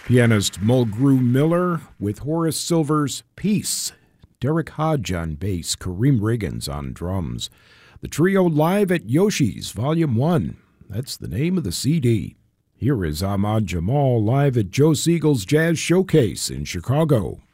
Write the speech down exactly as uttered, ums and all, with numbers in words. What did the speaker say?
Pianist Mulgrew Miller with Horace Silver's Peace. Derek Hodge on bass, Kareem Riggins on drums. The trio live at Yoshi's Volume one. That's the name of the C D. Here is Ahmad Jamal live at Joe Siegel's Jazz Showcase in Chicago.